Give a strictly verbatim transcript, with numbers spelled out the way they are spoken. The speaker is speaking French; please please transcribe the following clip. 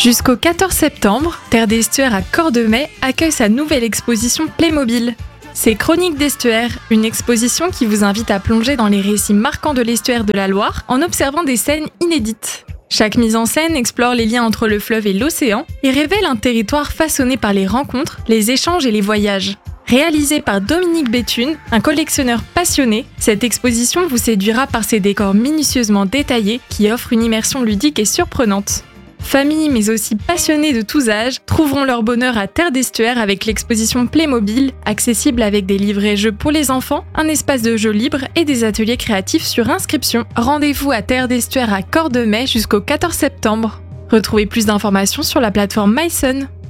Jusqu'au quatorze septembre, Terre d'Estuaire à Cordemais accueille sa nouvelle exposition Playmobil. C'est Chroniques d'Estuaire, une exposition qui vous invite à plonger dans les récits marquants de l'estuaire de la Loire en observant des scènes inédites. Chaque mise en scène explore les liens entre le fleuve et l'océan et révèle un territoire façonné par les rencontres, les échanges et les voyages. Réalisée par Dominique Béthune, un collectionneur passionné, cette exposition vous séduira par ses décors minutieusement détaillés qui offrent une immersion ludique et surprenante. Familles mais aussi passionnés de tous âges trouveront leur bonheur à Terre d'Estuaire avec l'exposition Playmobil, accessible avec des livrets jeux pour les enfants, un espace de jeux libre et des ateliers créatifs sur inscription. Rendez-vous à Terre d'Estuaire à Cordemais jusqu'au quatorze septembre. Retrouvez plus d'informations sur la plateforme myson.